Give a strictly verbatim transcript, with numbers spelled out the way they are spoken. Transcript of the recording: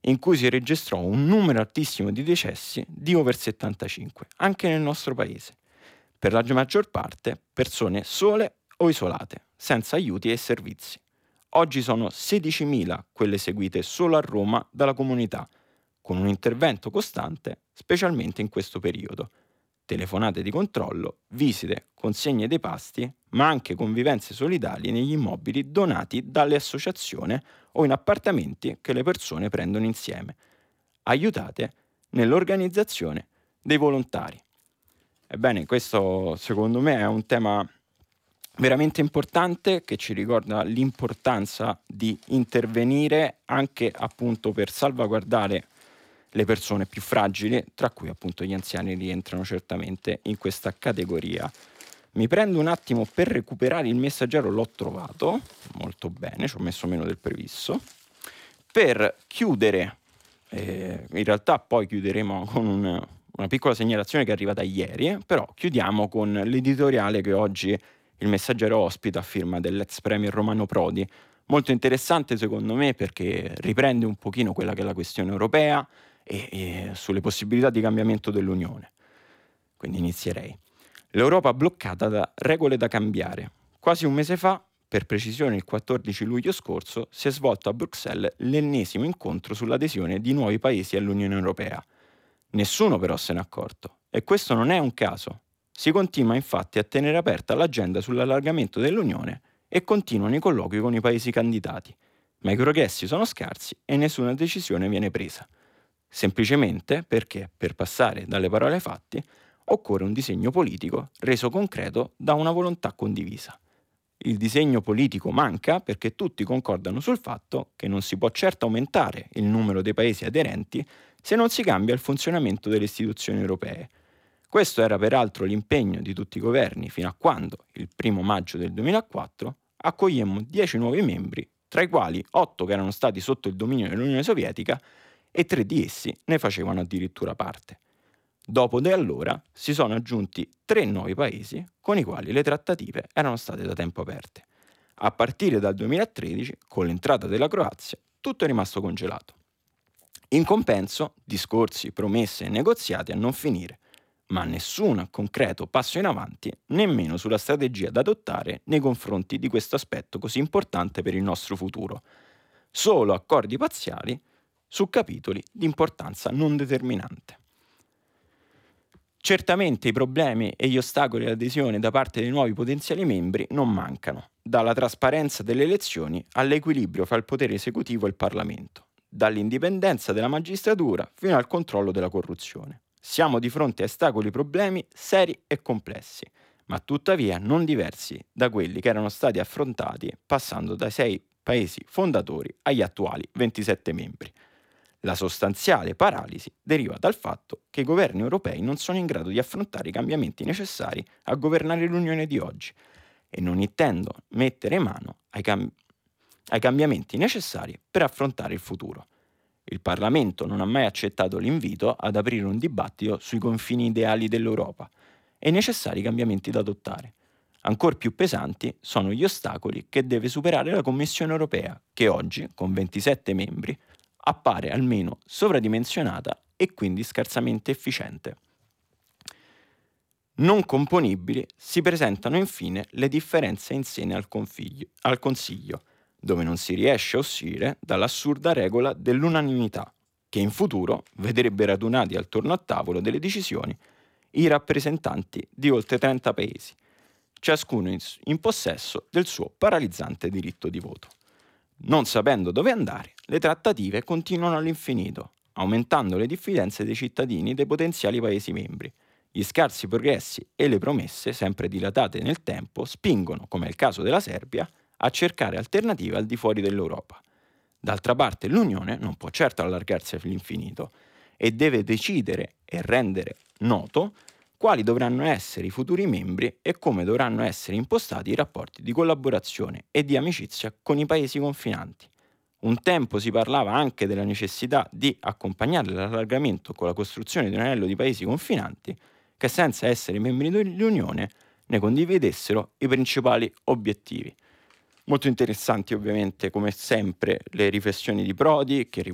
in cui si registrò un numero altissimo di decessi di over settantacinque, anche nel nostro paese. Per la maggior parte persone sole o isolate, senza aiuti e servizi. Oggi sono sedicimila quelle seguite solo a Roma dalla comunità, con un intervento costante, specialmente in questo periodo. Telefonate di controllo, visite, consegne dei pasti, ma anche convivenze solidali negli immobili donati dalle associazioni o in appartamenti che le persone prendono insieme, aiutate nell'organizzazione dei volontari. Ebbene, questo secondo me è un tema veramente importante che ci ricorda l'importanza di intervenire anche appunto per salvaguardare le persone più fragili, tra cui appunto gli anziani rientrano certamente in questa categoria. Mi prendo un attimo per recuperare il messaggero, l'ho trovato, molto bene, ci ho messo meno del previsto. Per chiudere, eh, in realtà poi chiuderemo con un, una piccola segnalazione che è arrivata ieri, però chiudiamo con l'editoriale che oggi il messaggero ospita a firma dell'ex premier Romano Prodi, molto interessante secondo me perché riprende un pochino quella che è la questione europea e, e sulle possibilità di cambiamento dell'Unione. Quindi inizierei. L'Europa bloccata da regole da cambiare. Quasi un mese fa, per precisione il quattordici luglio scorso, si è svolto a Bruxelles l'ennesimo incontro sull'adesione di nuovi paesi all'Unione Europea. Nessuno però se n'è accorto, e questo non è un caso. Si continua infatti a tenere aperta l'agenda sull'allargamento dell'Unione e continuano i colloqui con i paesi candidati, ma i progressi sono scarsi e nessuna decisione viene presa. Semplicemente perché, per passare dalle parole ai fatti, occorre un disegno politico reso concreto da una volontà condivisa. Il disegno politico manca perché tutti concordano sul fatto che non si può certo aumentare il numero dei paesi aderenti se non si cambia il funzionamento delle istituzioni europee. Questo era peraltro l'impegno di tutti i governi fino a quando, il primo maggio del duemilaquattro, accogliemmo dieci nuovi membri, tra i quali otto che erano stati sotto il dominio dell'Unione Sovietica e tre di essi ne facevano addirittura parte. Dopo di allora si sono aggiunti tre nuovi paesi con i quali le trattative erano state da tempo aperte. A partire dal duemilatredici, con l'entrata della Croazia, tutto è rimasto congelato. In compenso, discorsi, promesse e negoziati a non finire, ma nessun concreto passo in avanti, nemmeno sulla strategia da adottare nei confronti di questo aspetto così importante per il nostro futuro. Solo accordi parziali su capitoli di importanza non determinante. Certamente i problemi e gli ostacoli all'adesione da parte dei nuovi potenziali membri non mancano, dalla trasparenza delle elezioni all'equilibrio fra il potere esecutivo e il Parlamento, dall'indipendenza della magistratura fino al controllo della corruzione. Siamo di fronte a ostacoli e problemi seri e complessi, ma tuttavia non diversi da quelli che erano stati affrontati passando dai sei paesi fondatori agli attuali ventisette membri. La sostanziale paralisi deriva dal fatto che i governi europei non sono in grado di affrontare i cambiamenti necessari a governare l'Unione di oggi e non intendo mettere mano ai, cam- ai cambiamenti necessari per affrontare il futuro. Il Parlamento non ha mai accettato l'invito ad aprire un dibattito sui confini ideali dell'Europa e i necessari cambiamenti da adottare. Ancor più pesanti sono gli ostacoli che deve superare la Commissione europea, che oggi, con ventisette membri, appare almeno sovradimensionata e quindi scarsamente efficiente. Non componibili si presentano infine le differenze in seno al, configlio, al Consiglio, dove non si riesce a uscire dall'assurda regola dell'unanimità, che in futuro vedrebbe radunati attorno al tavolo delle decisioni i rappresentanti di oltre trenta paesi, ciascuno in, in possesso del suo paralizzante diritto di voto. Non sapendo dove andare, le trattative continuano all'infinito, aumentando le diffidenze dei cittadini dei potenziali Paesi membri. Gli scarsi progressi e le promesse, sempre dilatate nel tempo, spingono, come è il caso della Serbia, a cercare alternative al di fuori dell'Europa. D'altra parte l'Unione non può certo allargarsi all'infinito e deve decidere e rendere noto quali dovranno essere i futuri membri e come dovranno essere impostati i rapporti di collaborazione e di amicizia con i paesi confinanti. Un tempo si parlava anche della necessità di accompagnare l'allargamento con la costruzione di un anello di paesi confinanti che senza essere membri dell'Unione ne condividessero i principali obiettivi. Molto interessanti ovviamente come sempre le riflessioni di Prodi che